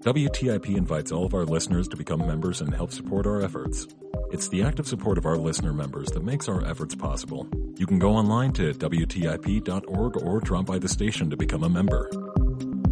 WTIP invites all of our listeners to become members and help support our efforts. It's the active support of our listener members that makes our efforts possible. You can go online to WTIP.org or drop by the station to become a member.